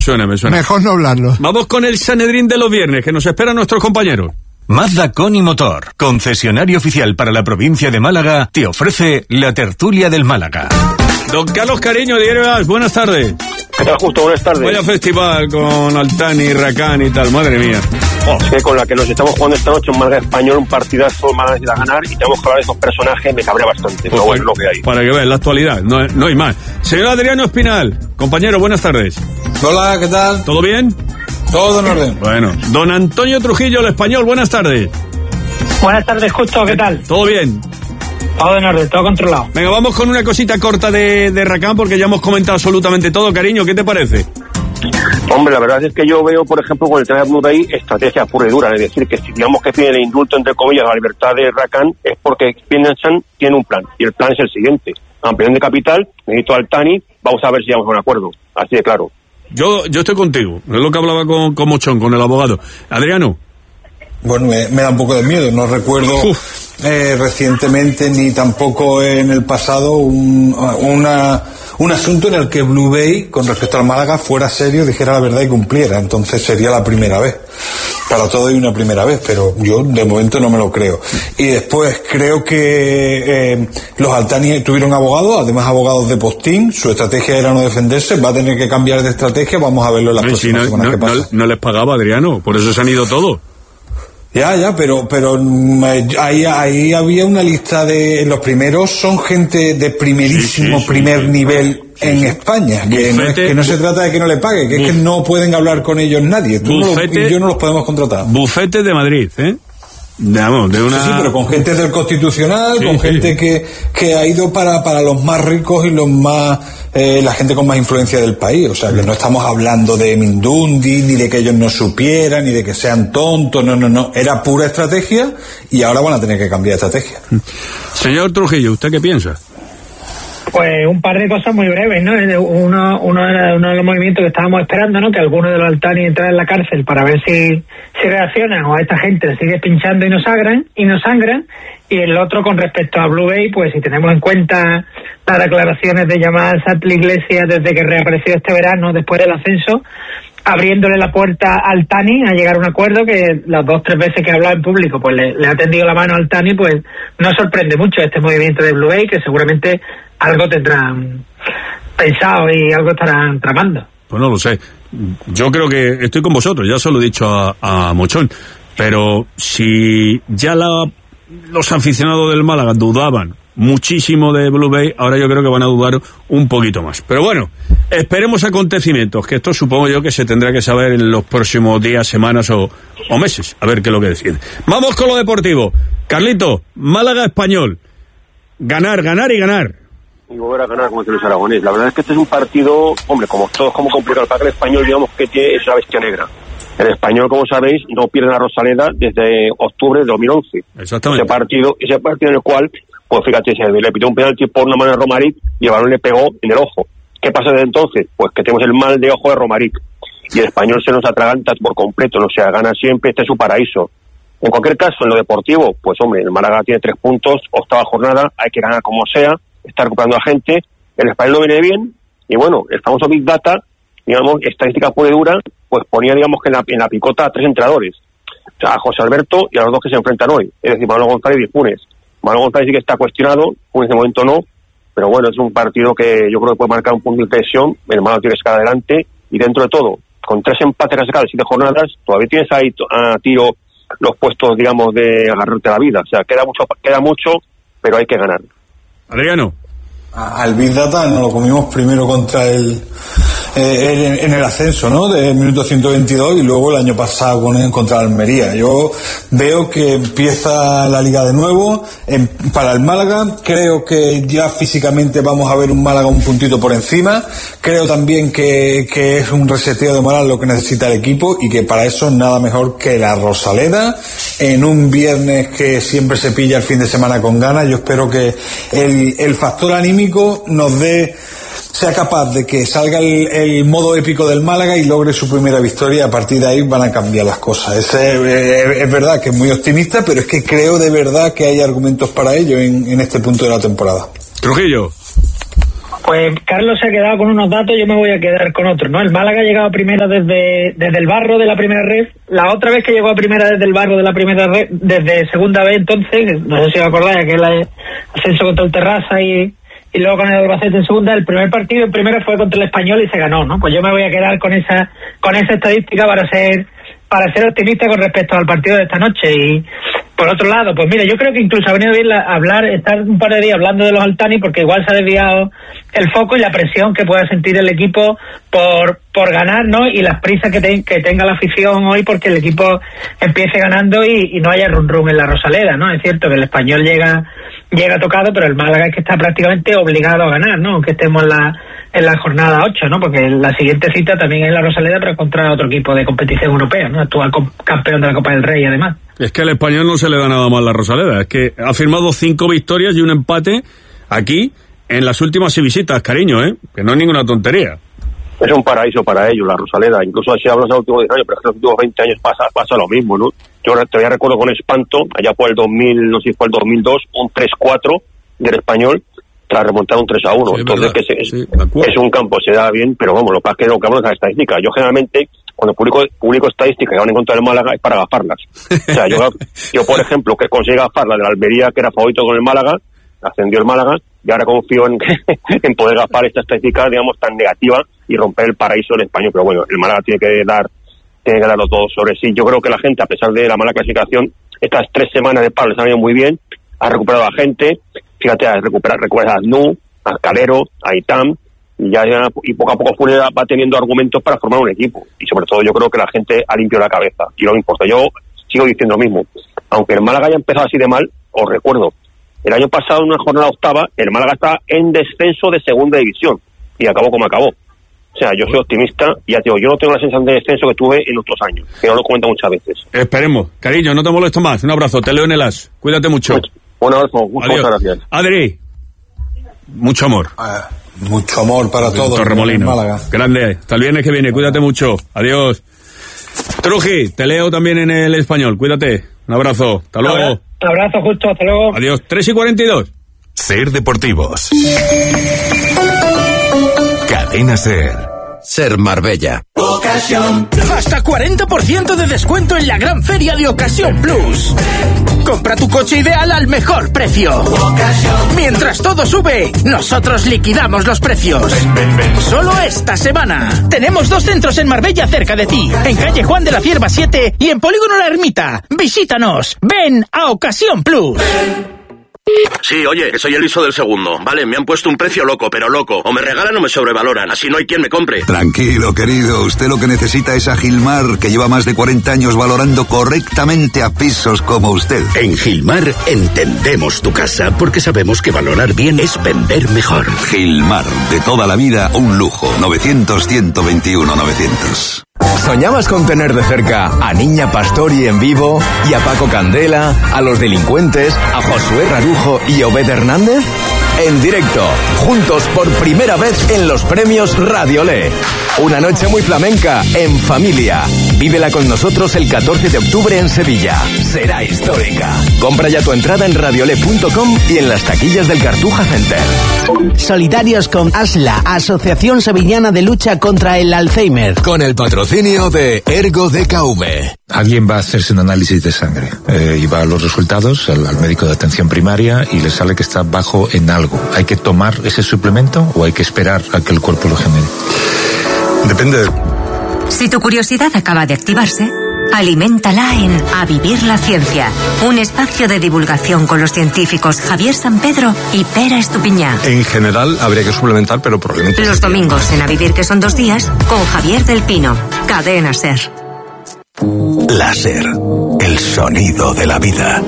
Me suena. Mejor no hablarlo. Vamos con el Sanedrín de los viernes, que nos esperan nuestros compañeros. Mazda Coni Motor, concesionario oficial para la provincia de Málaga, te ofrece la tertulia del Málaga. Don Carlos Cariño, Diario AS, buenas tardes. ¿Qué tal, Justo? Buenas tardes. Vaya festival con Altani, Rakan y tal, madre mía. Con la que nos estamos jugando esta noche un Málaga Español, un partidazo, Málaga necesita ganar, y tenemos que hablar de esos personajes, me cabrea bastante, pero bueno, es lo que hay. Para que vean la actualidad, no hay más. Señor Adriano Espinal, compañero, buenas tardes. Hola, ¿qué tal? ¿Todo bien? Todo en orden. Bueno, don Antonio Trujillo, el Español, buenas tardes. Buenas tardes, Justo, ¿qué tal? ¿Todo bien? Todo en orden, todo controlado. Venga, vamos con una cosita corta de Rakan, porque ya hemos comentado absolutamente todo. Cariño, ¿qué te parece? Hombre, la verdad es que yo veo, por ejemplo, con el tema de Blue Bay, estrategia pura y dura. Es decir, que si digamos que pide el indulto, entre comillas, a la libertad de Rakan, es porque Spinachan tiene un plan. Y el plan es el siguiente. Ampliación de capital, necesito al Tani, vamos a ver si llegamos a un acuerdo. Así de claro. Yo estoy contigo. Es lo que hablaba con Mochón, con el abogado. Adriano. Bueno, me da un poco de miedo. No recuerdo recientemente ni tampoco en el pasado un asunto en el que Blue Bay, con respecto al Málaga, fuera serio, dijera la verdad y cumpliera. Entonces sería la primera vez. Para todo hay una primera vez, pero yo de momento no me lo creo. Y después creo que los Altani tuvieron abogados, además abogados de postín. Su estrategia era no defenderse, va a tener que cambiar de estrategia. Vamos a verlo en las próximas semanas que pasa. No les pagaba, Adriano, por eso se han ido todos. Ya, pero ahí había una lista de los primeros, son gente de primerísimo primer nivel en España, que no se trata de que no le pague, que es que no pueden hablar con ellos nadie, y yo no los podemos contratar. Bufete de Madrid, Vamos, de una... Sí, pero con gente del Constitucional, gente que ha ido para los más ricos y los más la gente con más influencia del país. O sea, que no estamos hablando de Mindundi, ni de que ellos no supieran, ni de que sean tontos. No. Era pura estrategia y ahora van a tener que cambiar de estrategia. Señor Trujillo, ¿usted qué piensa? Pues un par de cosas muy breves, ¿no? Uno de los movimientos que estábamos esperando, ¿no? Que alguno de los Altani entrara en la cárcel para ver si reaccionan, o a esta gente le sigue pinchando y no sangran. Y el otro, con respecto a Blue Bay, pues si tenemos en cuenta las declaraciones de Yamal Satli Iglesias desde que reapareció este verano después del ascenso, abriéndole la puerta al Tani a llegar a un acuerdo, que las 2-3 veces que ha hablado en público pues le ha tendido la mano al Tani, pues no sorprende mucho este movimiento de Blue Bay, que seguramente algo tendrán pensado y algo estarán tramando. Pues no lo sé. Yo creo que estoy con vosotros, ya se lo he dicho a Mochón, pero si ya los aficionados del Málaga dudaban muchísimo de Blue Bay, ahora yo creo que van a dudar un poquito más. Pero bueno, esperemos acontecimientos, que esto supongo yo que se tendrá que saber en los próximos días, semanas o meses, a ver qué es lo que deciden. Vamos con lo deportivo. Carlito, Málaga Español. Ganar y ganar. Y volver a ganar, como dice Luis Aragonés. La verdad es que este es un partido, hombre, como todos, como complicado. Para que el Español, digamos que es una bestia negra. El Español, como sabéis, no pierde la Rosaleda desde octubre de 2011. Exactamente. Ese partido en el cual, pues fíjate, se le pitó un penalti por una mano de Romaric y el balón le pegó en el ojo. ¿Qué pasa desde entonces? Pues que tenemos el mal de ojo de Romaric. Y el Español se nos atraganta por completo, o sea, gana siempre, este es su paraíso. En cualquier caso, en lo deportivo, pues hombre, el Málaga tiene 3 puntos, 8ª jornada, hay que ganar como sea, está recuperando a gente, el Español no viene bien, y bueno, el famoso Big Data, digamos, estadística pura y dura, pues ponía, digamos, que en la picota a 3 entrenadores, o sea, a José Alberto y a los 2 que se enfrentan hoy, es decir, Manolo González y Funes. Manolo González sí que está cuestionado, Funes de momento no, pero bueno, es un partido que yo creo que puede marcar un punto de inflexión, el Málaga tiene que sacar adelante, y dentro de todo, con 3 empates a sacar de 7 jornadas, todavía tienes ahí a tiro los puestos, digamos, de agarrarte la vida, o sea, queda mucho, pero hay que ganar. Adriano. Al Big Data nos lo comimos primero contra en el ascenso, ¿no? De minuto 122 y luego el año pasado contra Almería. Yo veo que empieza la liga de nuevo para el Málaga. Creo que ya físicamente vamos a ver un Málaga un puntito por encima. Creo también que es un reseteo de moral lo que necesita el equipo y que para eso nada mejor que la Rosaleda en un viernes que siempre se pilla el fin de semana con ganas. Yo espero que el factor anímico sea capaz de que salga el modo épico del Málaga y logre su primera victoria. A partir de ahí van a cambiar las cosas. Es verdad que es muy optimista, pero es que creo de verdad que hay argumentos para ello en este punto de la temporada. Trujillo. Pues Carlos se ha quedado con unos datos, yo me voy a quedar con otros, ¿no? El Málaga ha llegado a primera desde el barro de la primera red. La otra vez que llegó a primera desde el barro de la primera red, desde segunda vez entonces, no sé si os acordáis, aquel ascenso contra el Terrassa y luego con el Albacete en segunda, el primer partido en primera fue contra el Español y se ganó, ¿no? Pues yo me voy a quedar con esa estadística para ser optimista con respecto al partido de esta noche. Y por otro lado, pues mira, yo creo que incluso ha venido bien estar un par de días hablando de los Altani, porque igual se ha desviado el foco y la presión que pueda sentir el equipo por ganar, ¿no? Y las prisas que tenga la afición hoy porque el equipo empiece ganando y no haya run en la Rosaleda, ¿no? Es cierto que el Español llega tocado, pero el Málaga es que está prácticamente obligado a ganar, ¿no? Aunque estemos en la jornada 8, ¿no? Porque la siguiente cita también es la Rosaleda, pero contra otro equipo de competición europea, ¿no? Actual campeón de la Copa del Rey, además. Es que al Español no se le da nada mal la Rosaleda, es que ha firmado 5 victorias y un empate aquí en las últimas 6 visitas, cariño, que no es ninguna tontería. Es un paraíso para ellos, la Rosaleda. Incluso si hablas de los últimos 10 años, pero es que los últimos 20 años pasa lo mismo, ¿no? Yo todavía recuerdo con espanto, allá por el 2000, no sé si fue el 2002, un 3-4 del Español, tras remontar un 3-1. Sí, entonces, es un campo, se da bien, pero vamos, lo que pasa es que lo que hablamos de las estadísticas. Yo generalmente, cuando publico estadísticas que van en contra del Málaga, es para gafarlas. O sea, yo por ejemplo, que conseguí gafar la de la Almería, que era favorito con el Málaga, ascendió el Málaga, y ahora confío en poder gafar esta estadística, digamos, tan negativa y romper el paraíso del Español. Pero bueno, el Málaga tiene que darlo todo sobre sí. Yo creo que la gente, a pesar de la mala clasificación, estas 3 semanas de paro les han ido muy bien, ha recuperado a gente, fíjate, recuperas a Aznu, a Calero, a Itam, y poco a poco Funes va teniendo argumentos para formar un equipo. Y sobre todo yo creo que la gente ha limpiado la cabeza, y no me importa. Yo sigo diciendo lo mismo. Aunque el Málaga haya empezado así de mal, os recuerdo, el año pasado en una jornada octava, el Málaga estaba en descenso de segunda división, y acabó como acabó. O sea, yo soy optimista y ya te digo, yo no tengo la sensación de descenso que tuve en otros años, que no lo comento muchas veces. Esperemos. Cariño, no te molesto más. Un abrazo, te leo en el as. Cuídate mucho. Un abrazo, muchas gracias. Adri, mucho amor. Mucho amor para todos. Torremolinos. Grande. Hasta el viernes que viene, cuídate mucho. Adiós. Truji, te leo también en el español. Cuídate. Un abrazo. Hasta luego. Un abrazo, justo. Hasta luego. Adiós. 3:42. Ser Deportivos. Cadena Ser. Ser Marbella. Ocasión. Hasta 40% de descuento en la gran feria de Ocasión Plus. Compra tu coche ideal al mejor precio. Ocasión. Mientras todo sube, nosotros liquidamos los precios. Ven. Solo esta semana. Tenemos 2 centros en Marbella cerca de ti. En calle Juan de la Cierva 7 y en Polígono La Ermita. Visítanos. Ven a Ocasión Plus. Sí, oye, que soy el ISO del segundo. Vale, me han puesto un precio loco, pero loco. O me regalan o me sobrevaloran. Así no hay quien me compre. Tranquilo, querido. Usted lo que necesita es a Gilmar, que lleva más de 40 años valorando correctamente a pisos como usted. En Gilmar entendemos tu casa porque sabemos que valorar bien es vender mejor. Gilmar, de toda la vida, un lujo. 900-121-900. ¿Soñabas con tener de cerca a Niña Pastori en vivo y a Paco Candela, a Los Delincuentes, a Josué Rarujo y Obed Hernández? En directo, juntos por primera vez en los premios Radiolé. Una noche muy flamenca, en familia. Vívela con nosotros el 14 de octubre en Sevilla. Será histórica. Compra ya tu entrada en radiolé.com y en las taquillas del Cartuja Center. Solidarios con ASLA, Asociación Sevillana de Lucha contra el Alzheimer. Con el patrocinio de Ergo DKV. Alguien va a hacerse un análisis de sangre y va a los resultados al médico de atención primaria y le sale que está bajo en algo. ¿Hay que tomar ese suplemento o hay que esperar a que el cuerpo lo genere? Depende. Si tu curiosidad acaba de activarse, aliméntala en A Vivir la Ciencia, un espacio de divulgación con los científicos Javier Sampedro y Pera Estupiñá. En general habría que suplementar, pero probablemente... Los domingos en A Vivir, que son 2 días, con Javier del Pino. Cadena Ser. Láser, el sonido de la vida.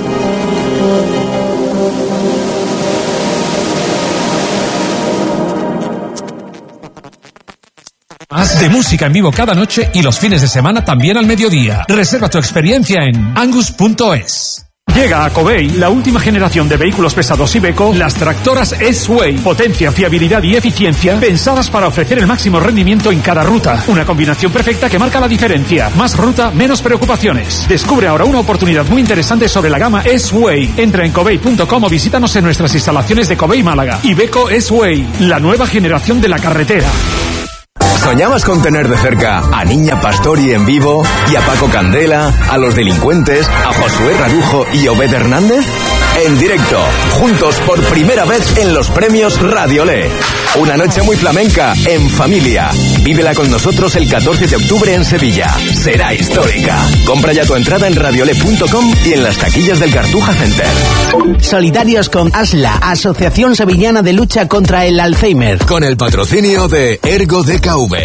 Haz de música en vivo cada noche y los fines de semana también al mediodía. Reserva tu experiencia en angus.es. Llega a Covey la última generación de vehículos pesados Iveco, las tractoras S-Way. Potencia, fiabilidad y eficiencia pensadas para ofrecer el máximo rendimiento en cada ruta. Una combinación perfecta que marca la diferencia. Más ruta, menos preocupaciones. Descubre ahora una oportunidad muy interesante sobre la gama S-Way. Entra en covey.com o visítanos en nuestras instalaciones de Covey Málaga. Iveco S-Way, la nueva generación de la carretera. ¿Soñabas con tener de cerca a Niña Pastori en vivo y a Paco Candela, a Los Delincuentes, a Josué Rarujo y Obed Hernández? En directo, juntos por primera vez en los premios Radiolé. Una noche muy flamenca, en familia. Vívela con nosotros el 14 de octubre en Sevilla. Será histórica. Compra ya tu entrada en radiolé.com y en las taquillas del Cartuja Center. Solidarios con ASLA, Asociación Sevillana de Lucha contra el Alzheimer. Con el patrocinio de Ergo DKV.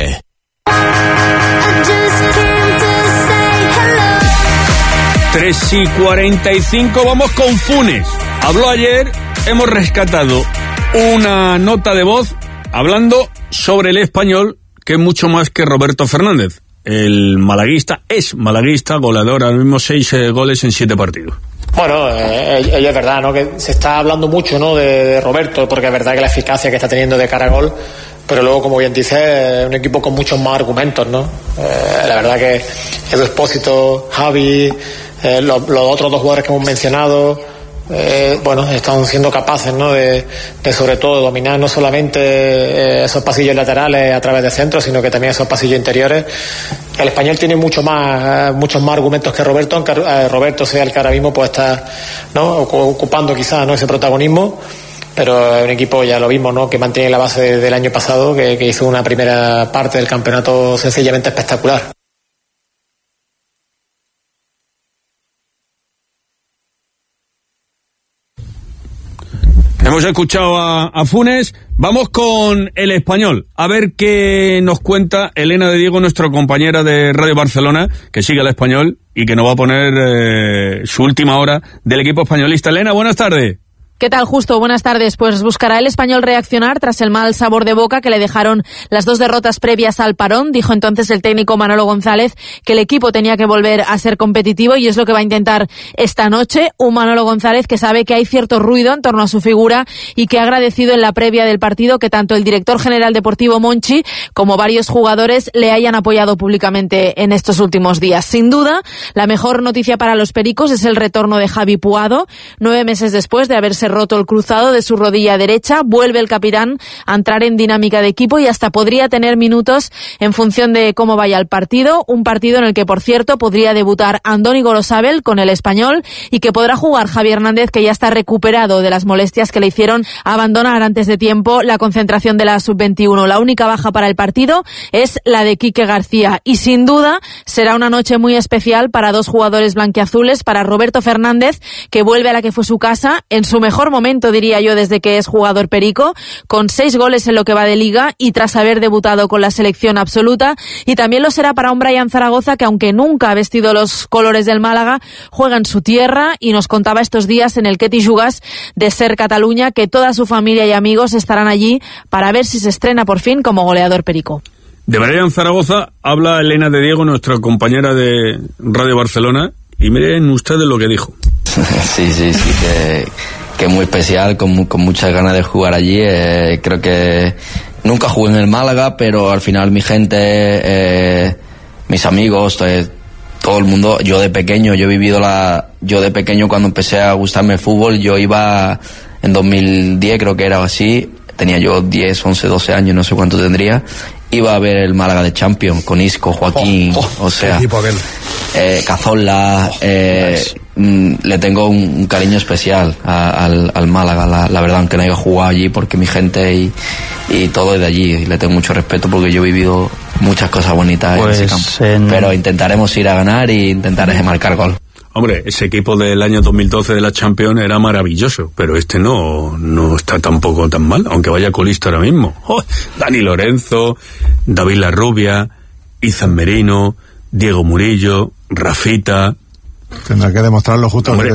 3:45, vamos con Funes. Habló ayer, hemos rescatado una nota de voz hablando sobre el Español, que es mucho más que Roberto Fernández. El malaguista es malaguista, goleador, ahora mismo 6 goles en 7 partidos. Bueno, es verdad, ¿no? Que se está hablando mucho, ¿no? de Roberto, porque es verdad que la eficacia que está teniendo de cara a gol, pero luego, como bien dice, es un equipo con muchos más argumentos, ¿no? La verdad que Edu Expósito, Javi, los otros dos jugadores que hemos mencionado, están siendo capaces, ¿no? de sobre todo dominar no solamente esos pasillos laterales a través de centros, sino que también esos pasillos interiores. El Español tiene muchos más argumentos que Roberto, aunque Roberto sea el que ahora mismo pues está, ¿no? ocupando quizás, ¿no? ese protagonismo. Pero es un equipo, ya lo vimos, ¿no? que mantiene la base del año pasado, que hizo una primera parte del campeonato sencillamente espectacular. Hemos escuchado a Funes, vamos con el Español, a ver qué nos cuenta Elena de Diego, nuestra compañera de Radio Barcelona, que sigue al Español y que nos va a poner su última hora del equipo españolista. Elena, buenas tardes. ¿Qué tal, Justo? Buenas tardes. Pues buscará el Español reaccionar tras el mal sabor de boca que le dejaron las 2 derrotas previas al parón. Dijo entonces el técnico Manolo González que el equipo tenía que volver a ser competitivo y es lo que va a intentar esta noche. Un Manolo González que sabe que hay cierto ruido en torno a su figura y que ha agradecido en la previa del partido que tanto el director general deportivo Monchi como varios jugadores le hayan apoyado públicamente en estos últimos días. Sin duda, la mejor noticia para los pericos es el retorno de Javi Puado. 9 meses después de haberse roto el cruzado de su rodilla derecha, vuelve el capitán a entrar en dinámica de equipo y hasta podría tener minutos en función de cómo vaya el partido, un partido en el que, por cierto, podría debutar Andoni Gorosabel con el Español y que podrá jugar Javi Hernández, que ya está recuperado de las molestias que le hicieron abandonar antes de tiempo la concentración de la Sub-21. La única baja para el partido es la de Quique García y sin duda será una noche muy especial para 2 jugadores blanquiazules, para Roberto Fernández, que vuelve a la que fue su casa en su mejor momento, diría yo, desde que es jugador perico, con 6 goles en lo que va de liga y tras haber debutado con la selección absoluta, y también lo será para un Brian Zaragoza que, aunque nunca ha vestido los colores del Málaga, juega en su tierra y nos contaba estos días en el Ketty Jugas de Ser Cataluña que toda su familia y amigos estarán allí para ver si se estrena por fin como goleador perico. De Brian Zaragoza habla Elena de Diego, nuestra compañera de Radio Barcelona, y miren ustedes lo que dijo. Sí, que es muy especial, con muchas ganas de jugar allí. Creo que nunca jugué en el Málaga, pero al final mi gente, mis amigos, todo el mundo, yo de pequeño cuando empecé a gustarme el fútbol, yo iba en 2010, creo que era así, tenía yo 10, 11, 12 años, no sé cuánto tendría, iba a ver el Málaga de Champions con Isco, Joaquín, o sea, Cazorla, le tengo un cariño especial al Málaga, la verdad, aunque no haya jugado allí, porque mi gente y todo es de allí, y le tengo mucho respeto porque yo he vivido muchas cosas bonitas en ese campo. Pero intentaremos ir a ganar e intentaré marcar gol. Hombre, ese equipo del año 2012 de la Champions era maravilloso, pero este no está tampoco tan mal, aunque vaya colista ahora mismo. ¡Oh! Dani Lorenzo, David Larrubia, Izan Merino, Diego Murillo, Rafita. Tendrá que demostrarlo justo. Hombre,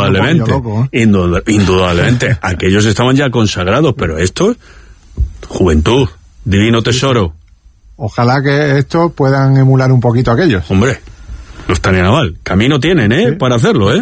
indudablemente. Aquellos estaban ya consagrados, pero estos, juventud, divino tesoro. Ojalá que estos puedan emular un poquito a aquellos. Hombre, no estaría nada mal. Camino tienen, Sí. Para hacerlo,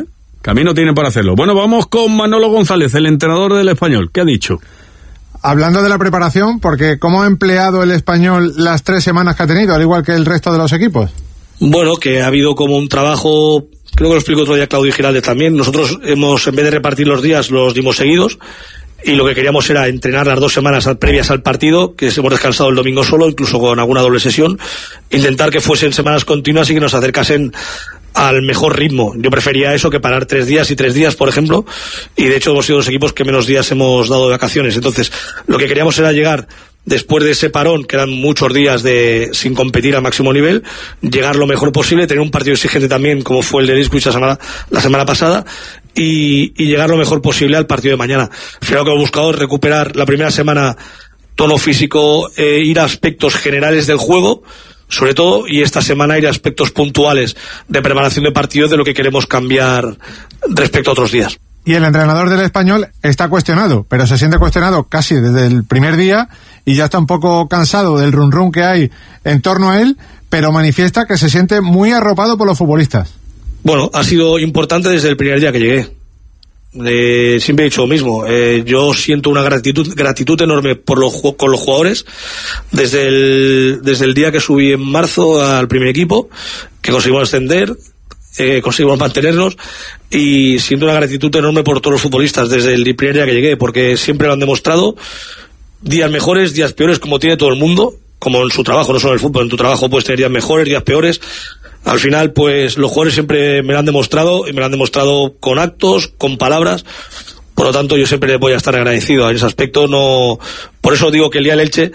Camino tiene para hacerlo. Bueno, vamos con Manolo González, el entrenador del Español. ¿Qué ha dicho? Hablando de la preparación, porque ¿cómo ha empleado el Español las 3 semanas que ha tenido, al igual que el resto de los equipos? Bueno, que ha habido como un trabajo, creo que lo explicó otro día Claudio Giraldez también. Nosotros en vez de repartir los días, los dimos seguidos, y lo que queríamos era entrenar las 2 semanas previas al partido, que hemos descansado el domingo solo, incluso con alguna doble sesión, intentar que fuesen semanas continuas y que nos acercasen al mejor ritmo. Yo prefería eso que parar 3 días y 3 días, por ejemplo, y de hecho hemos sido los equipos que menos días hemos dado de vacaciones. Entonces, lo que queríamos era llegar después de ese parón, que eran muchos días sin competir a máximo nivel, llegar lo mejor posible, tener un partido exigente también, como fue el de Discuich la semana pasada, y llegar lo mejor posible al partido de mañana. Al final lo que hemos buscado es recuperar la primera semana tono físico, ir a aspectos generales del juego, sobre todo, y esta semana ir a aspectos puntuales de preparación de partido, de lo que queremos cambiar respecto a otros días. Y el entrenador del Español está cuestionado, pero se siente cuestionado casi desde el primer día y ya está un poco cansado del run run que hay en torno a él, pero manifiesta que se siente muy arropado por los futbolistas. Bueno, ha sido importante desde el primer día que llegué. Siempre he dicho lo mismo. Yo siento una gratitud enorme con los jugadores desde el día que subí en marzo al primer equipo, que conseguimos ascender, conseguimos mantenernos, y siento una gratitud enorme por todos los futbolistas desde el primer día que llegué, porque siempre lo han demostrado. Días mejores, días peores, como tiene todo el mundo, como en su trabajo, no solo en el fútbol. En tu trabajo puedes tener días mejores, días peores. Al final, pues los jugadores siempre me lo han demostrado, y me lo han demostrado con actos, con palabras. Por lo tanto, yo siempre voy a estar agradecido en ese aspecto. No, por eso digo que el día del Elche,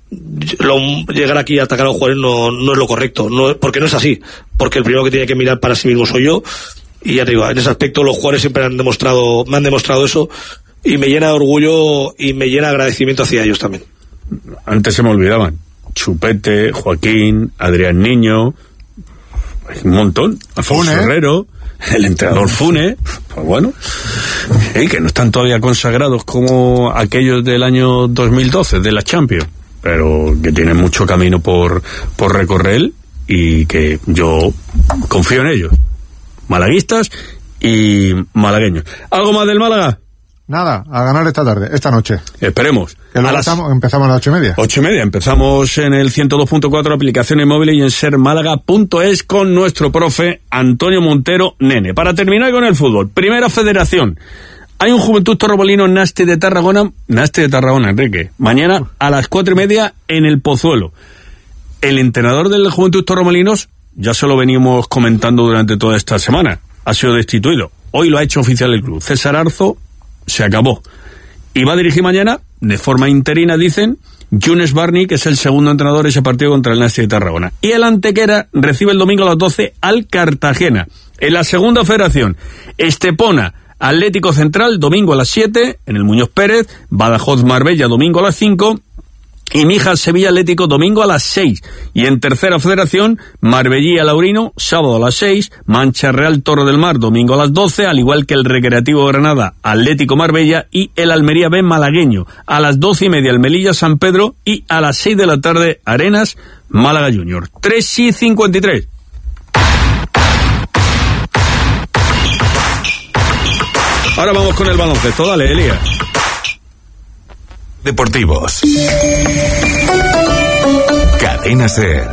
llegar aquí a atacar a los jugadores no es lo correcto, porque no es así, porque el primero que tiene que mirar para sí mismo soy yo, y ya te digo, en ese aspecto los jugadores siempre me han demostrado eso, y me llena de orgullo y me llena de agradecimiento hacia ellos también. Antes se me olvidaban Chupete, Joaquín, Adrián Niño, un montón, Alfonso Herrero, el entrenador Fune, pues bueno, que no están todavía consagrados como aquellos del año 2012 de la Champions, pero que tienen mucho camino por recorrer, y que yo confío en ellos, malaguistas y malagueños. ¿Algo más del Málaga? Nada, a ganar esta noche. Esperemos. Que empezamos a las 8:30. 8:30, empezamos en el 102.4, aplicaciones móviles, y en sermálaga.es con nuestro profe Antonio Montero Nene. Para terminar con el fútbol, Primera Federación. Hay un Juventud Torremolinos Nasti de Tarragona, Enrique, mañana a las 4:30 en el Pozuelo. El entrenador del Juventud Torremolinos, ya se lo veníamos comentando durante toda esta semana, ha sido destituido. Hoy lo ha hecho oficial el club. César Arzo se acabó. Y va a dirigir mañana, de forma interina, dicen, Yunes Barni, que es el segundo entrenador de ese partido contra el Nasti de Tarragona. Y el Antequera recibe el domingo a las 12 al Cartagena. En la Segunda Federación, Estepona, Atlético Central, domingo a las 7, en el Muñoz Pérez, Badajoz Marbella, domingo a las 5, y Mijas Sevilla Atlético, domingo a las 6. Y en Tercera Federación, Marbellía Laurino, sábado a las 6, Mancha Real Torre del Mar, domingo a las 12, al igual que el Recreativo Granada Atlético Marbella, y el Almería B Malagueño, a las 12:30 el Melilla San Pedro, y a las 6 de la tarde Arenas Málaga Junior. 3:53. Ahora vamos con el baloncesto. Dale, Elías. Deportivos. Cadena SER.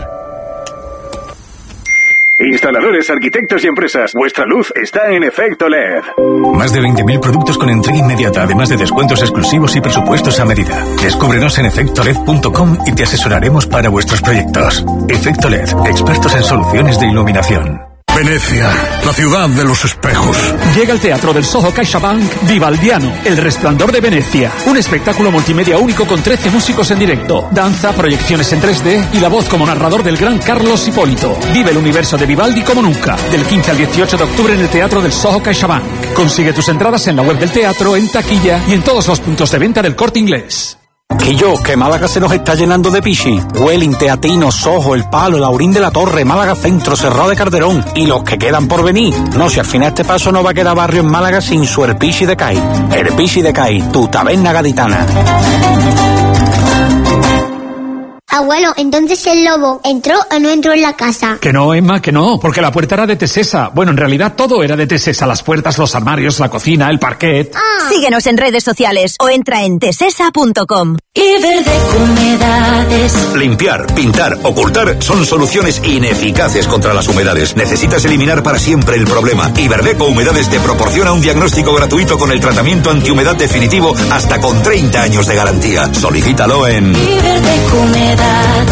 Instaladores, arquitectos y empresas, vuestra luz está en Efecto LED. Más de 20.000 productos con entrega inmediata, además de descuentos exclusivos y presupuestos a medida. Descúbrenos en efectoled.com y te asesoraremos para vuestros proyectos. Efecto LED, expertos en soluciones de iluminación. Venecia, la ciudad de los espejos. Llega al Teatro del Soho CaixaBank Vivaldiano, El Resplandor de Venecia. Un espectáculo multimedia único con 13 músicos en directo, danza, proyecciones en 3D y la voz como narrador del gran Carlos Hipólito. Vive el universo de Vivaldi como nunca. Del 15 al 18 de octubre en el Teatro del Soho CaixaBank. Consigue tus entradas en la web del teatro, en taquilla y en todos los puntos de venta del Corte Inglés. Que Málaga se nos está llenando de pichi. Welling, Teatino, Soho, El Palo, Laurín de la Torre, Málaga Centro, Cerrado de Calderón y los que quedan por venir. No, si al final este paso no va a quedar barrio en Málaga sin su Herpichi de Cai. Herpichi de Cai, tu taberna gaditana. Abuelo, entonces el lobo ¿entró o no entró en la casa? Que no, Emma, que no, porque la puerta era de Tesesa. Bueno, en realidad todo era de Tesesa, las puertas, los armarios, la cocina, el parquet. Síguenos en redes sociales o entra en tesesa.com. Iberdeco Humedades. Limpiar, pintar, ocultar son soluciones ineficaces contra las humedades. Necesitas eliminar para siempre el problema. Iberdeco Humedades te proporciona un diagnóstico gratuito con el tratamiento antihumedad definitivo hasta con 30 años de garantía. Solicítalo en Iberdeco Humedades.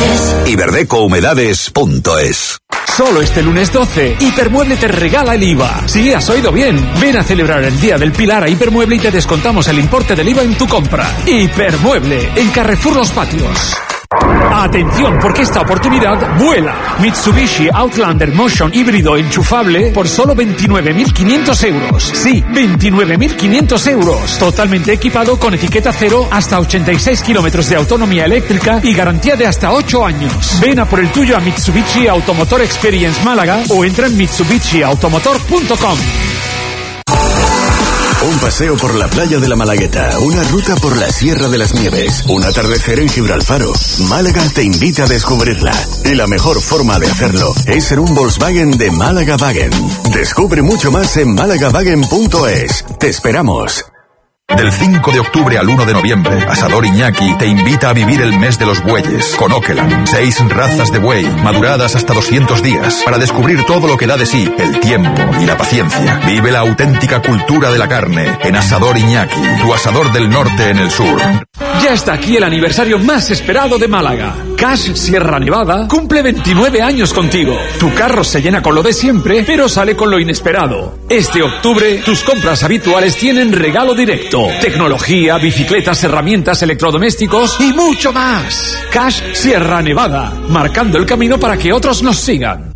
Iberdecohumedades.es. Solo este lunes 12, Hipermueble te regala el IVA. Sí, has oído bien. Ven a celebrar el Día del Pilar a Hipermueble y te descontamos el importe del IVA en tu compra. Hipermueble, en Carrefour Los Patios. Atención, porque esta oportunidad vuela. Mitsubishi Outlander Motion híbrido enchufable por solo 29.500 euros. Sí, 29.500 euros. Totalmente equipado con etiqueta cero, hasta 86 kilómetros de autonomía eléctrica y garantía de hasta 8 años. Ven a por el tuyo a Mitsubishi Automotor Experience Málaga o entra en mitsubishiautomotor.com. Un paseo por la playa de la Malagueta, una ruta por la Sierra de las Nieves, un atardecer en Gibralfaro. Málaga te invita a descubrirla. Y la mejor forma de hacerlo es ser un Volkswagen de Málaga Wagen. Descubre mucho más en malagavagen.es. Te esperamos. Del 5 de octubre al 1 de noviembre, Asador Iñaki te invita a vivir el mes de los bueyes con Okeland. 6 razas de buey, maduradas hasta 200 días, para descubrir todo lo que da de sí el tiempo y la paciencia. Vive la auténtica cultura de la carne en Asador Iñaki, tu asador del norte en el sur. Ya está aquí el aniversario más esperado de Málaga. Cash Sierra Nevada cumple 29 años contigo. Tu carro se llena con lo de siempre, pero sale con lo inesperado. Este octubre, tus compras habituales tienen regalo directo. Tecnología, bicicletas, herramientas, electrodomésticos y mucho más. Cash Sierra Nevada, marcando el camino para que otros nos sigan.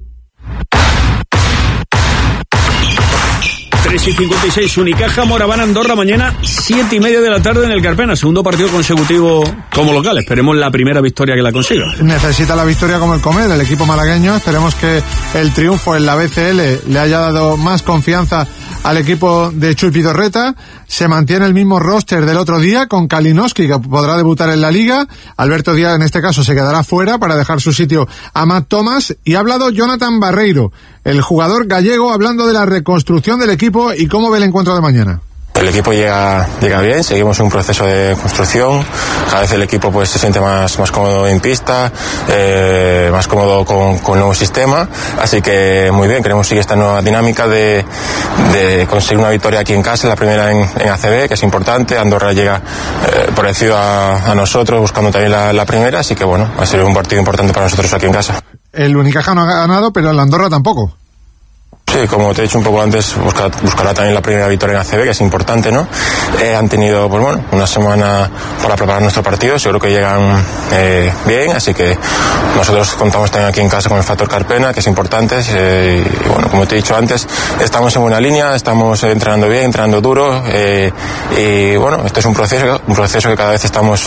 3:56, Unicaja Moraván Andorra, mañana 7:30 de la tarde en el Carpena, segundo partido consecutivo como local. Esperemos la primera victoria que la consiga. Necesita la victoria como el comer el equipo malagueño. Esperemos que el triunfo en la BCL le haya dado más confianza al equipo de Chuy Pidorreta. Se mantiene el mismo roster del otro día con Kalinowski, que podrá debutar en la Liga. Alberto Díaz en este caso se quedará fuera para dejar su sitio a Matt Thomas. Y ha hablado Jonathan Barreiro, el jugador gallego, hablando de la reconstrucción del equipo y cómo ve el encuentro de mañana. El equipo llega bien, seguimos un proceso de construcción, cada vez el equipo pues se siente más cómodo en pista, más cómodo con el nuevo sistema, así que muy bien, queremos seguir esta nueva dinámica de conseguir una victoria aquí en casa, la primera en ACB, que es importante. Andorra llega parecido a nosotros, buscando también la primera, así que bueno, va a ser un partido importante para nosotros aquí en casa. El Unicaja no ha ganado, pero el Andorra tampoco. Sí, como te he dicho un poco antes, buscará también la primera victoria en ACB, que es importante, ¿no? Han tenido, pues bueno, una semana para preparar nuestro partido, yo creo que llegan bien, así que nosotros contamos también aquí en casa con el factor Carpena, que es importante, y bueno, como te he dicho antes, estamos en buena línea, estamos entrenando bien, entrenando duro, y bueno, esto es un proceso que cada vez estamos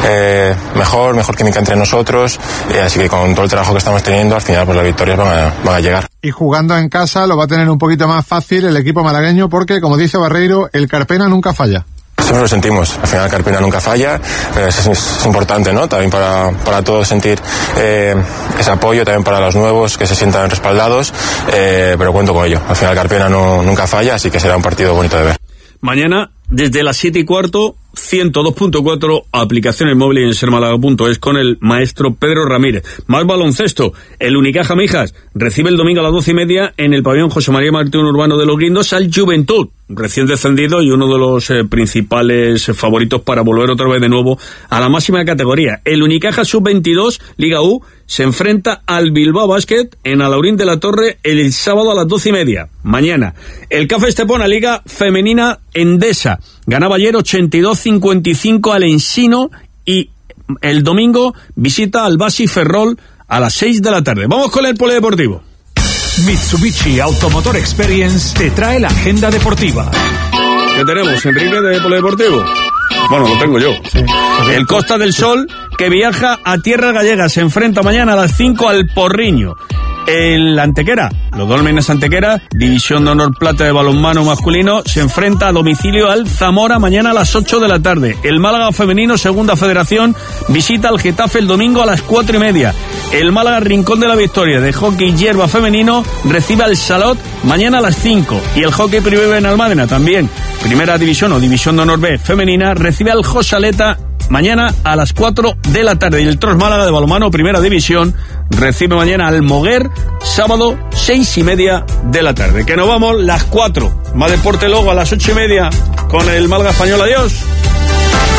mejor química entre nosotros, así que con todo el trabajo que estamos teniendo, al final pues las victorias van a llegar. Y jugando en casa lo va a tener un poquito más fácil el equipo malagueño porque, como dice Barreiro, el Carpena nunca falla. Siempre lo sentimos, al final Carpena nunca falla, es importante, ¿no? También para todos sentir ese apoyo, también para los nuevos que se sientan respaldados, pero cuento con ello, al final Carpena nunca falla, así que será un partido bonito de ver. Mañana, desde las 7:15, 102.4, aplicaciones móviles en sermálaga.es con el maestro Pedro Ramírez. Más baloncesto, el Unicaja Mijas recibe el domingo a las 12:30 en el pabellón José María Martín Urbano de Los Guindos al Juventud, recién descendido y uno de los principales favoritos para volver otra vez de nuevo a la máxima categoría. El Unicaja Sub-22, Liga U, se enfrenta al Bilbao Basket en Alaurín de la Torre el sábado a las 12:30. Mañana, el CAF Estepona, Liga Femenina Endesa, ganaba ayer 82-55 al Ensino y el domingo visita al Basi Ferrol a las 6 de la tarde. Vamos con el polideportivo. Mitsubishi Automotor Experience te trae la agenda deportiva. ¿Qué tenemos, Enrique, de polideportivo? Bueno, lo tengo yo. Sí. El Costa del Sol, que viaja a tierra gallega, se enfrenta mañana a las 5 al Porriño. El Antequera, los Dólmenes Antequera, División de Honor Plata de balonmano masculino, se enfrenta a domicilio al Zamora mañana a las 8 de la tarde. El Málaga femenino, segunda federación, visita al Getafe el domingo a las 4:30. El Málaga Rincón de la Victoria de hockey hierba femenino recibe al Salot mañana a las 5. Y el hockey Primera en Almádena también, primera división o División de Honor B femenina, recibe al Josaleta mañana a las 4 de la tarde. Y el Tros Málaga de balonmano primera división recibe mañana al Moguer, sábado 6:30 de la tarde. Que nos vamos las 4. Más deporte luego a las 8:30 con el Málaga Español. Adiós.